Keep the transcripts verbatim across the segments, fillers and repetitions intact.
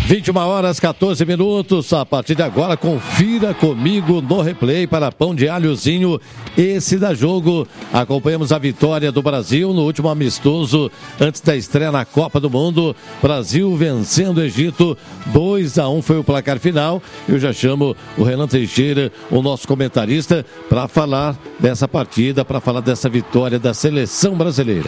vinte e uma horas, catorze minutos. A partir de agora, confira comigo no replay para Pão de Alhozinho. Esse da jogo. Acompanhamos a vitória do Brasil no último amistoso antes da estreia na Copa do Mundo. Brasil vencendo o Egito. dois a um foi o placar final. Eu já chamo o Renan Teixeira, o nosso comentarista, para falar dessa partida, para falar dessa vitória da seleção brasileira.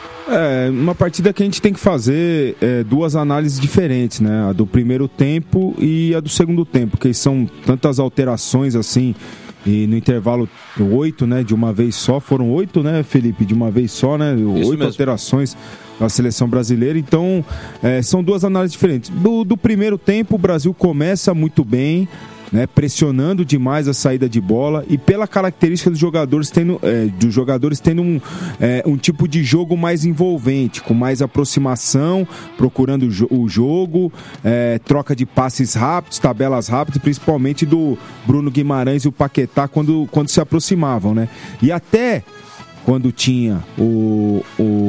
É, uma partida que a gente tem que fazer é, duas análises diferentes, né? A do primeiro tempo e a do segundo tempo, que são tantas alterações assim, e no intervalo oito, né? De uma vez só, foram oito, né, Felipe? De uma vez só, né? Isso oito mesmo. Alterações da seleção brasileira, então é, são duas análises diferentes. Do, do primeiro tempo, o Brasil começa muito bem, né, pressionando demais a saída de bola e pela característica dos jogadores tendo, é, dos jogadores tendo um, é, um tipo de jogo mais envolvente, com mais aproximação, procurando o, jo- o jogo, é, troca de passes rápidos, tabelas rápidas, principalmente do Bruno Guimarães e o Paquetá quando, quando se aproximavam, né? E até quando tinha o,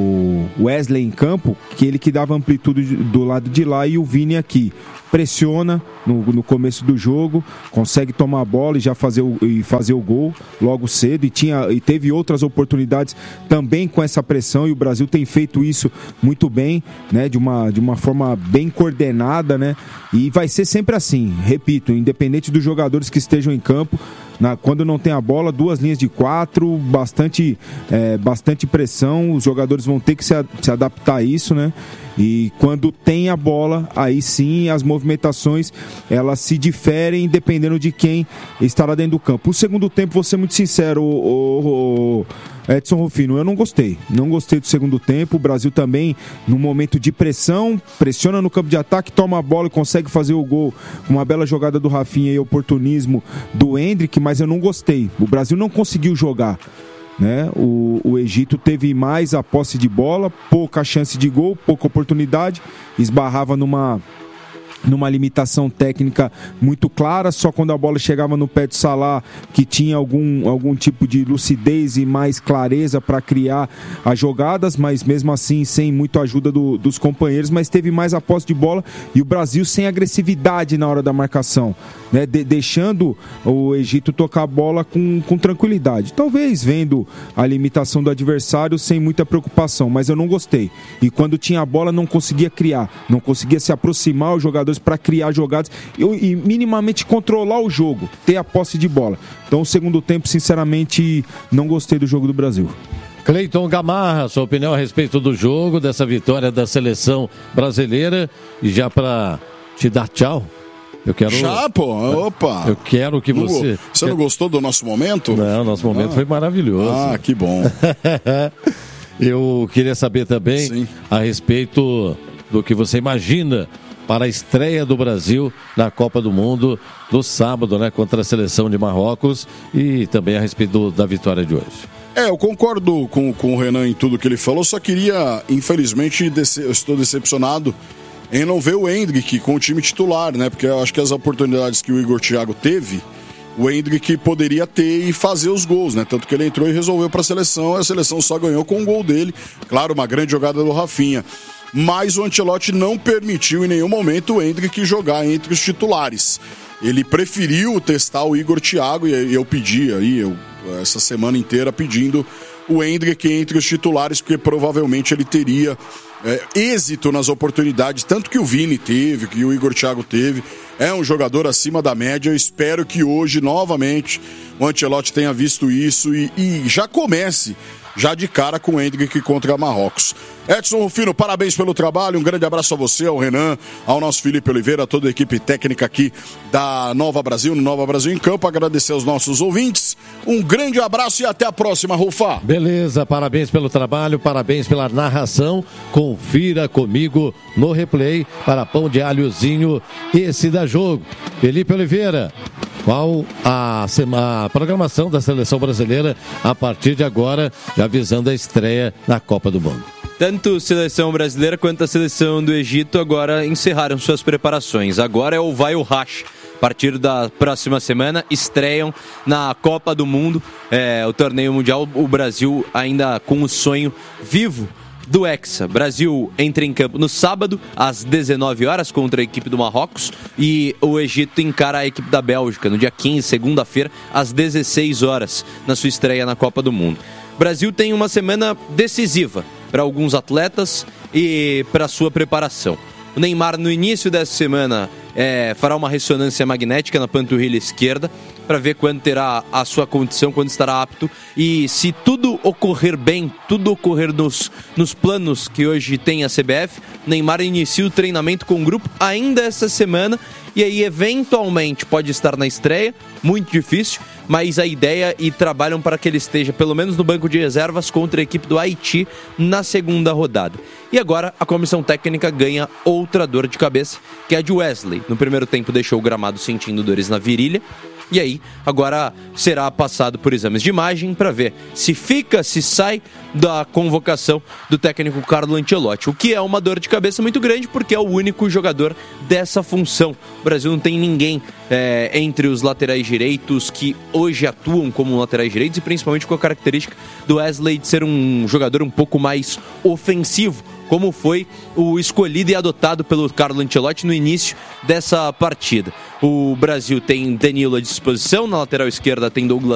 o Wesley em campo, que ele que dava amplitude do lado de lá, e o Vini aqui. Pressiona no, no começo do jogo, consegue tomar a bola e já fazer o, e fazer o gol logo cedo, e, tinha, e teve outras oportunidades também com essa pressão, e o Brasil tem feito isso muito bem, né, de uma, de uma forma bem coordenada, né, e vai ser sempre assim, repito, independente dos jogadores que estejam em campo. Na, quando não tem a bola, duas linhas de quatro, bastante, é, bastante pressão, os jogadores vão ter que se, a, se adaptar a isso, né? E quando tem a bola, aí sim as movimentações elas se diferem dependendo de quem estará dentro do campo. No segundo tempo, vou ser muito sincero, o, o, o Edson Rufino, eu não gostei. Não gostei do segundo tempo. O Brasil também, no momento de pressão, pressiona no campo de ataque, toma a bola e consegue fazer o gol. Uma bela jogada do Rafinha e oportunismo do Endrick, mas eu não gostei. O Brasil não conseguiu jogar, né? O, o Egito teve mais a posse de bola, pouca chance de gol, pouca oportunidade, esbarrava numa... numa limitação técnica muito clara, só quando a bola chegava no pé de Salah que tinha algum, algum tipo de lucidez e mais clareza para criar as jogadas, mas mesmo assim sem muita ajuda do, dos companheiros, mas teve mais a posse de bola, e o Brasil sem agressividade na hora da marcação, né? De, deixando o Egito tocar a bola com, com tranquilidade, talvez vendo a limitação do adversário sem muita preocupação, mas eu não gostei, e quando tinha a bola não conseguia criar, não conseguia se aproximar os jogadores para criar jogadas e, e minimamente controlar o jogo, ter a posse de bola. Então, o segundo tempo, sinceramente, não gostei do jogo do Brasil. Cleiton Gamarra, sua opinião a respeito do jogo, dessa vitória da seleção brasileira, e já para te dar tchau, eu quero... Já, pô, opa! Eu quero que não, você... Você não gostou do nosso momento? Não, nosso momento ah. foi maravilhoso. Ah, que bom. Eu queria saber também Sim. a respeito do que você imagina para a estreia do Brasil na Copa do Mundo do sábado, né, contra a seleção de Marrocos, e também a respeito do, da vitória de hoje. É, eu concordo com, com o Renan em tudo que ele falou, só queria, infelizmente, dece- eu estou decepcionado em não ver o Endrick com o time titular, né, porque eu acho que as oportunidades que o Igor Thiago teve, o Endrick poderia ter e fazer os gols, né, tanto que ele entrou e resolveu para a seleção, e a seleção só ganhou com o gol dele, claro, uma grande jogada do Rafinha. Mas o Ancelotti não permitiu em nenhum momento o Endrick jogar entre os titulares. Ele preferiu testar o Igor Thiago, e eu pedi aí, eu, essa semana inteira, pedindo o Endrick entre os titulares, porque provavelmente ele teria é, êxito nas oportunidades, tanto que o Vini teve, que o Igor Thiago teve. É um jogador acima da média. Eu espero que hoje, novamente, o Ancelotti tenha visto isso e, e já comece já de cara com o Endrick contra Marrocos. Edson Rufino, parabéns pelo trabalho, um grande abraço a você, ao Renan, ao nosso Felipe Oliveira, a toda a equipe técnica aqui da Nova Brasil, no Nova Brasil em Campo, agradecer aos nossos ouvintes, um grande abraço e até a próxima, Rufa. Beleza, parabéns pelo trabalho, parabéns pela narração, confira comigo no replay para Pão de Alhozinho, esse da jogo. Felipe Oliveira, qual a, sema, a programação da seleção brasileira a partir de agora, já visando a estreia na Copa do Mundo? Tanto a seleção brasileira quanto a seleção do Egito agora encerraram suas preparações. Agora é o vai ou racha. A partir da próxima semana estreiam na Copa do Mundo, é, o torneio mundial. O Brasil ainda com o sonho vivo do Hexa. Brasil entra em campo no sábado, às dezenove horas, contra a equipe do Marrocos, e o Egito encara a equipe da Bélgica no dia quinze, segunda-feira, às dezesseis horas, na sua estreia na Copa do Mundo. O Brasil tem uma semana decisiva para alguns atletas e para sua preparação. O Neymar, no início dessa semana, é, fará uma ressonância magnética na panturrilha esquerda para ver quando terá a sua condição, quando estará apto. E se tudo ocorrer bem, tudo ocorrer nos, nos planos que hoje tem a C B F, Neymar inicia o treinamento com o grupo ainda essa semana e aí eventualmente pode estar na estreia, muito difícil, mas a ideia e trabalham para que ele esteja pelo menos no banco de reservas contra a equipe do Haiti na segunda rodada. E agora a comissão técnica ganha outra dor de cabeça, que é a de Wesley. No primeiro tempo deixou o gramado sentindo dores na virilha, e aí agora será passado por exames de imagem para ver se fica, se sai da convocação do técnico Carlo Ancelotti, o que é uma dor de cabeça muito grande porque é o único jogador dessa função. O Brasil não tem ninguém é, entre os laterais direitos que hoje atuam como laterais direitos, e principalmente com a característica do Wesley de ser um jogador um pouco mais ofensivo, como foi o escolhido e adotado pelo Carlo Ancelotti no início dessa partida. O Brasil tem Danilo à disposição, na lateral esquerda tem Douglas